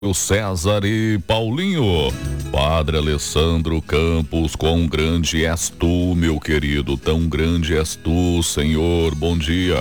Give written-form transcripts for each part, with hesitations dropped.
O César e Paulinho. Padre Alessandro Campos, quão grande és tu, meu querido, tão grande és tu, Senhor, bom dia.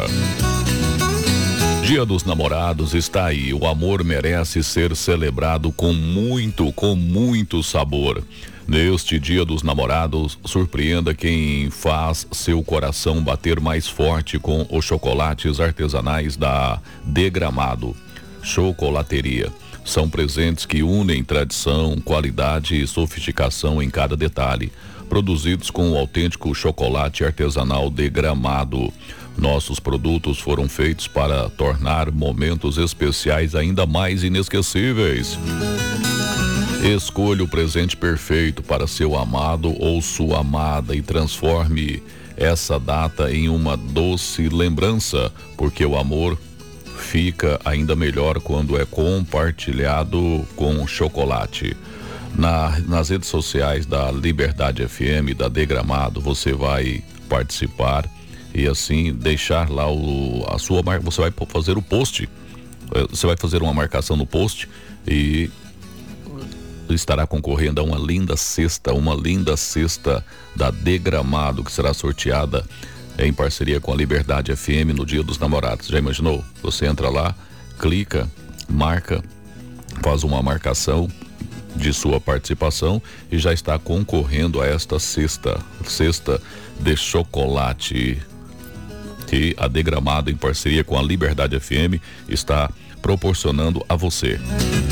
Dia dos Namorados está aí, o amor merece ser celebrado com muito sabor. Neste Dia dos Namorados, surpreenda quem faz seu coração bater mais forte com os chocolates artesanais da Degramado Chocolateria. São presentes que unem tradição, qualidade e sofisticação em cada detalhe, produzidos com o autêntico chocolate artesanal Degramado. Nossos produtos foram feitos para tornar momentos especiais ainda mais inesquecíveis. Escolha o presente perfeito para seu amado ou sua amada e transforme essa data em uma doce lembrança, porque o amor fica ainda melhor quando é compartilhado com chocolate. Nas redes sociais da Liberdade FM, da Degramado, você vai participar e assim deixar lá a sua marca. Você vai fazer o post, você vai fazer uma marcação no post e estará concorrendo a uma linda cesta da Degramado, que será sorteada em parceria com a Liberdade FM no Dia dos Namorados. Já imaginou? Você entra lá, clica, marca, faz uma marcação de sua participação e já está concorrendo a esta cesta de chocolate que a Degramado, em parceria com a Liberdade FM, está proporcionando a você.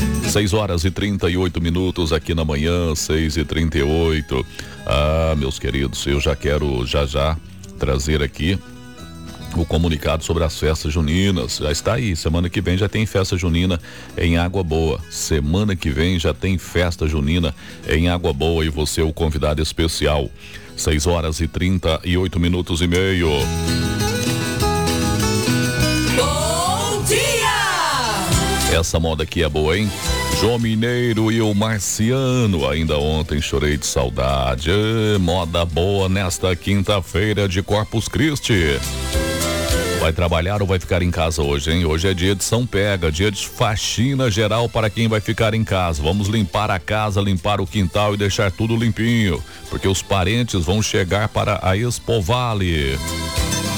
6h38 aqui na manhã, 6h38. Meus queridos, eu já quero já trazer aqui o comunicado sobre as festas juninas. Já está aí, semana que vem já tem festa junina em Água Boa. Semana que vem já tem festa junina em Água Boa e você é o convidado especial. 6h38:30. Bom dia! Essa moda aqui é boa, hein? João Mineiro e o Marciano, ainda ontem chorei de saudade. Moda boa nesta quinta-feira de Corpus Christi. Vai trabalhar ou vai ficar em casa hoje, hein? Hoje é dia de São Pega, dia de faxina geral para quem vai ficar em casa. Vamos limpar a casa, limpar o quintal e deixar tudo limpinho, porque os parentes vão chegar para a Expo Vale.